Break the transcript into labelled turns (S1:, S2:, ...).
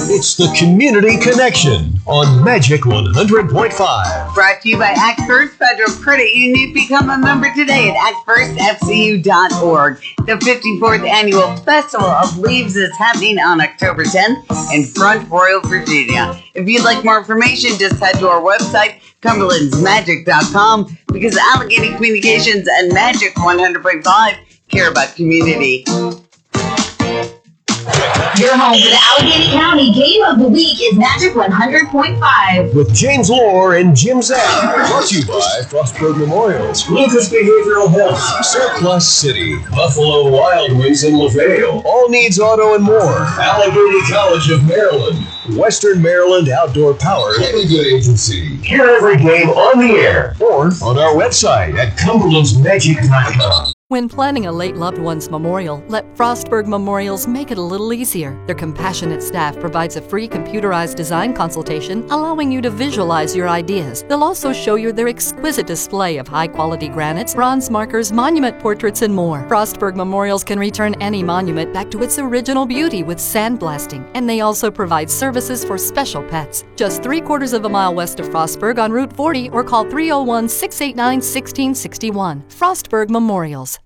S1: It's the Community Connection on Magic 100.5.
S2: Brought to you by Act First Federal Credit Union. Become a member today at actfirstfcu.org. The 54th Annual Festival of Leaves is happening on October 10th in Front Royal, Virginia. If you'd like more information, just head to our website, cumberlandsmagic.com, because Allegheny Communications and Magic 100.5 care about community.
S3: Your home for the Allegheny County Game of the Week is Magic 100.5.
S1: With James Lohr and Jim Zach. Brought to you by Frostburg Memorials, Lucas Behavioral Health, Surplus City, Buffalo Wild Wings in LaVale, All Needs Auto and more, Allegheny College of Maryland, Western Maryland Outdoor Power, Any Good Agency. Hear every game on the air or on our website at cumberlandsmagic.com.
S4: When planning a late loved one's memorial, let Frostburg Memorials make it a little easier. Their compassionate staff provides a free computerized design consultation, allowing you to visualize your ideas. They'll also show you their exquisite display of high-quality granites, bronze markers, monument portraits, and more. Frostburg Memorials can return any monument back to its original beauty with sandblasting, and they also provide services for special pets. Just 3/4 of a mile west of Frostburg on Route 40, or call 301-689-1661. Frostburg Memorials.